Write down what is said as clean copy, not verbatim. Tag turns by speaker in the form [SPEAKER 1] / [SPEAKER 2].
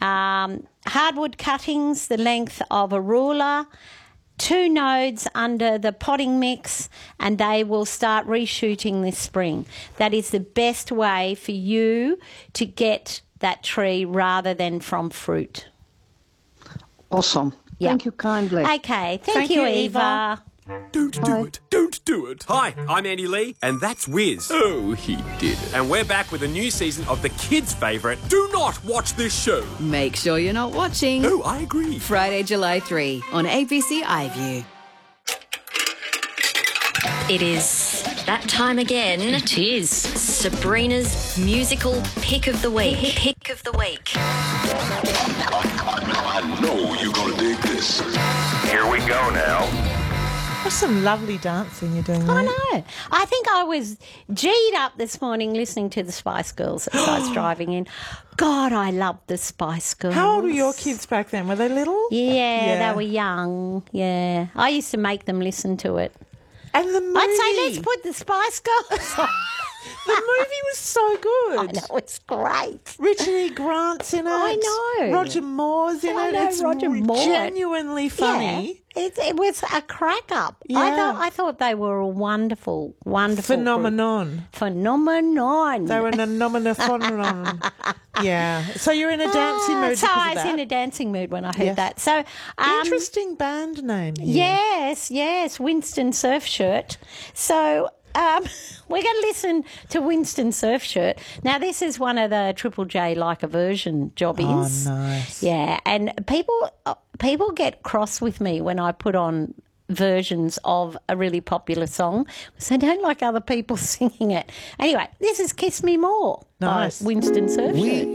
[SPEAKER 1] Hardwood cuttings the length of a ruler, 2 nodes under the potting mix, and they will start reshooting this spring. That is the best way for you to get that tree rather than from fruit.
[SPEAKER 2] Awesome.
[SPEAKER 1] Yep.
[SPEAKER 2] Thank you kindly.
[SPEAKER 1] Okay, thank you, Eva.
[SPEAKER 3] Don't do it. Don't do it. Hi, I'm Andy Lee, and that's Wiz.
[SPEAKER 4] Oh, he did it.
[SPEAKER 3] And we're back with a new season of the kids' favourite, Do Not Watch This Show.
[SPEAKER 5] Make sure you're not watching.
[SPEAKER 3] Oh, I agree.
[SPEAKER 5] Friday, July 3 on ABC iView.
[SPEAKER 6] It is that time again. It is. Sabrina's musical pick of the week. Pick of the week.
[SPEAKER 7] I know you're gonna dig this. Here we go now.
[SPEAKER 8] That's some lovely dancing you're doing there.
[SPEAKER 1] I know. I think I was G'd up this morning listening to the Spice Girls as I was driving in. God, I love the Spice Girls.
[SPEAKER 8] How old were your kids back then? Were they little?
[SPEAKER 1] Yeah, they were young. Yeah. I used to make them listen to it.
[SPEAKER 8] And the movie.
[SPEAKER 1] I'd say, let's put the Spice Girls on.
[SPEAKER 8] The movie was so good.
[SPEAKER 1] I know, it's great.
[SPEAKER 8] Richard E. Grant's in it.
[SPEAKER 1] I know.
[SPEAKER 8] Roger Moore's in
[SPEAKER 1] I
[SPEAKER 8] it.
[SPEAKER 1] know,
[SPEAKER 8] It's
[SPEAKER 1] Roger Moore.
[SPEAKER 8] genuinely funny.
[SPEAKER 1] Yeah, it was a crack up.
[SPEAKER 8] Yeah.
[SPEAKER 1] I thought they were a wonderful, wonderful
[SPEAKER 8] Phenomenon.
[SPEAKER 1] Phenomenon.
[SPEAKER 8] They were in a phenomenon. Yeah. So you're in a dancing mood
[SPEAKER 1] So
[SPEAKER 8] because
[SPEAKER 1] I
[SPEAKER 8] of
[SPEAKER 1] was
[SPEAKER 8] that?
[SPEAKER 1] in a dancing mood when I heard
[SPEAKER 8] Yes.
[SPEAKER 1] that. So
[SPEAKER 8] Interesting band name here.
[SPEAKER 1] Yes, Winston Surfshirt. So we're going to listen to Winston Surfshirt. Now, this is one of the Triple J like a version jobbies.
[SPEAKER 8] Oh, nice.
[SPEAKER 1] Yeah, and people get cross with me when I put on versions of a really popular song because they don't like other people singing it. Anyway, this is Kiss Me More
[SPEAKER 8] Nice.
[SPEAKER 1] by Winston Surfshirt.